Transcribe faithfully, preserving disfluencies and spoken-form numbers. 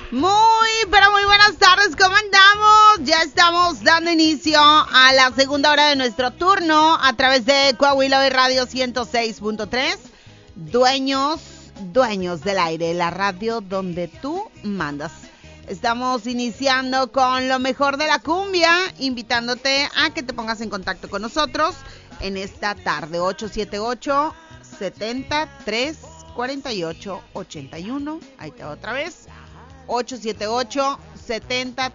Muy, pero muy buenas tardes, ¿cómo andamos? Ya estamos dando inicio a la segunda hora de nuestro turno a través de Coahuila Hoy Radio ciento seis punto tres. Dueños, dueños del aire, la radio donde tú mandas. Estamos iniciando con lo mejor de la cumbia, invitándote a que te pongas en contacto con nosotros en esta tarde. ocho siete ocho, siete tres, cuatro ocho, ocho uno. Ahí te va otra vez. ocho siete ocho, siete